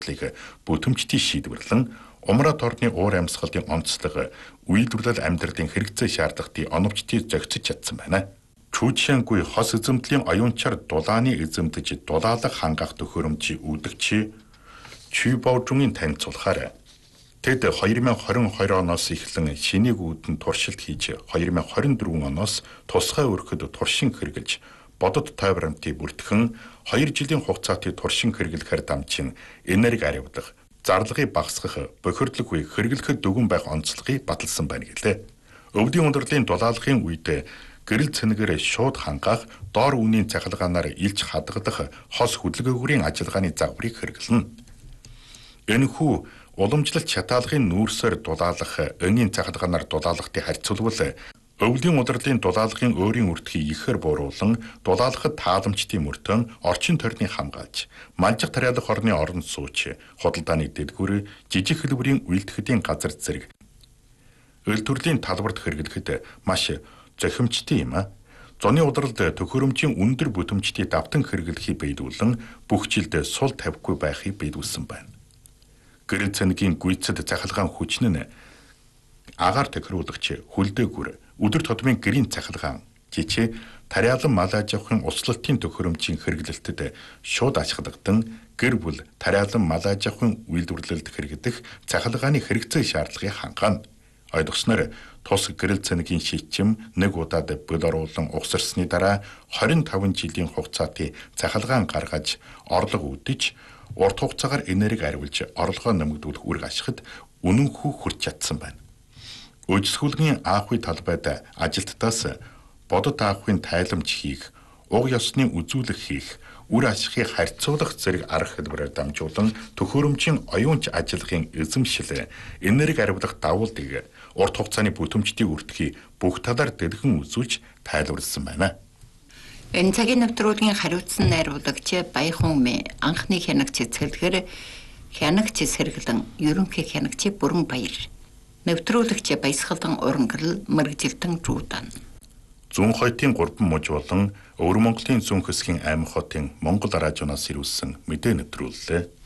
асуудлыг бүтэмжтэй шийдвэрлэн умрат орны уур амьсгалын онцлог үйлдвэрлэл амьдралын хэрэгцээ шаардлагатыг оновчтой зохицож чадсан байна. Чүчэнгүй хос эзэмтлийн оюунчаар дулааны эзэмдэж дулаалга хангах төхөөрөмжийг үүдгч Чүбаожунгийн танилцуулахаар тэд 2022 оноос эхлэн шинийг үүдэн туршилт хийж 2024 оноос тусгай өрхөд туршин хэрэгжилж бодод тойвромтыг бүртгэн 2 жилийн хугацаатыг туршин хэрэглэхээр дамжин энерги аривдах, зарлагыг багасгах, бохирдлоггүй хэрэглэхэд дүгэн байх онцлогыг баталсан байна гэлээ. Өвлийн ундралын дулаалгын үед гэрэл цэнэгээр шууд хангах, доор үнийн цахилгаанаар илж хадгалах хос хөдөлгөөгүүрийн ажиллагааны загварыг хэрэглэнэ. Энэхүү уламжлалт шатаалгын нүүрсээр дулаалах, өнгийн цахилгаанаар дулаалгахыг харьцуулбал өвлийн ундралын дулаалгын өөрийн үртгийг ихээр бууруулан дулаалгахад тааламжтын мөртөн орчин тойрныг хамгаалж, малжих тариалах орны орон сууч, худалдааны дэдгүр, жижиг хэлбэрийн үйлдэхүүдийн газар зэрэг өл төрлийн талбарт хэрэглэхэд маш зохимжтой юм. Зуны удралд төхөөрөмжийн өндөр бүтэмжтэй давтан хэрэглэхийг биелүүлэн бүх жилд сул тавихгүй байхыг биелүүлсэн байна. Гэрэл цэнэгийн гүйцэд цахилгаан хүчин нь агаар тохируулагч, хүлдээгүр, өдөр тутмын гэрийн цахилгаан, жижиг тариалан мал аж ахуйн услалтын төхөөрөмжийн хэрэглэлтэд шууд ашигладаг гэр бүл тариалан мал аж ахуйн үйлдвэрлэлд хэрэгдэх цахилгааны хэрэгцээ шаардлагыг хангана. Ойлгосноор тус гэрэл цэнэгийн шийдчим нэг удаад бөл оруулан угсарсны дараа 25 жилийн хугацаатыг цахилгаан гаргаж орлого үдэж урт хугацаагаар энерги ариулж орлогоо нэмэгдүүлэх үүрэг ашигт үнэнхүү хүрч чадсан байна. Үжисгүлгийн аахуй талбайд ажилттаас бодит аахуйн тайламж хийх, уг ёсны үзүүлэх хийх, үр ашигыг харьцуулах зэрэг арга хэлбэрээр дамжуулан төхөөрөмжийн оюунч ажиллагын эзэмшил, энерги ариулах давуу дэг, урт хугацааны бүтэмжтийн үртгийг бүх талаар дэлгэн үзүүлж тайлбарласан байна. Энэ цагийн нэвтрүүлгийн хариуцсан найруулагч Баяхан Умын анхны хянагч цэцгэлгээр хянагч сэргэлэн ерөнхий хянагч Бүрэн Баяр. Нэвтрүүлэгч Баясгалан Урангал мэрэгжилтэн Жуудан. Зүүн хойтын 3 муж болон Өвөр Монголын зүүн хэсгийн аймаг хотын Монгол радионоос ирүүлсэн мэдээ нэвтрүүллээ.